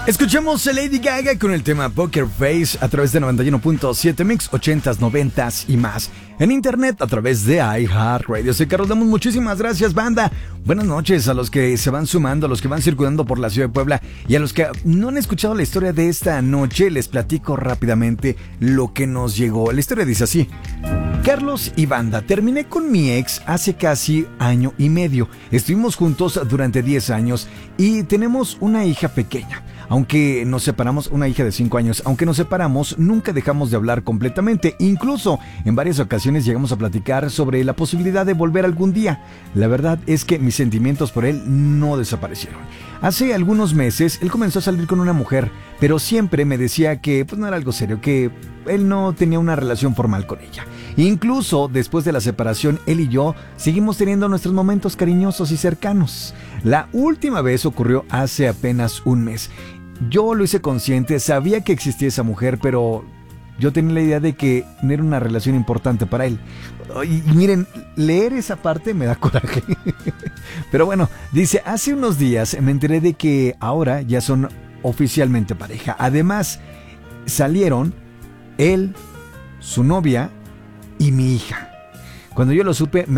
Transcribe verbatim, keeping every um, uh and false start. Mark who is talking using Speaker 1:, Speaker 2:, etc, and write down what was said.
Speaker 1: Escuchamos a Lady Gaga con el tema Poker Face a través de noventa y uno punto siete Mix, ochentas, noventas y más. En internet a través de iHeartRadio. Soy Carlos Damos, muchísimas gracias, banda. Buenas noches a los que se van sumando, a los que van circulando por la ciudad de Puebla y a los que no han escuchado la historia de esta noche. Les platico rápidamente lo que nos llegó. La historia dice así: Carlos y banda, terminé con mi ex hace casi año y medio. Estuvimos juntos durante diez años y tenemos una hija pequeña. Aunque nos separamos, una hija de cinco años, aunque nos separamos, nunca dejamos de hablar completamente. Incluso en varias ocasiones llegamos a platicar sobre la posibilidad de volver algún día. La verdad es que mis sentimientos por él no desaparecieron. Hace algunos meses él comenzó a salir con una mujer, pero siempre me decía que pues no era algo serio, que él no tenía una relación formal con ella. Incluso después de la separación, él y yo seguimos teniendo nuestros momentos cariñosos y cercanos. La última vez ocurrió hace apenas un mes. Yo lo hice consciente, sabía que existía esa mujer, pero yo tenía la idea de que no era una relación importante para él. Y, y miren, leer esa parte me da coraje. Pero bueno, dice, hace unos días me enteré de que ahora ya son oficialmente pareja. Además, salieron él, su novia y mi hija. Cuando yo lo supe, me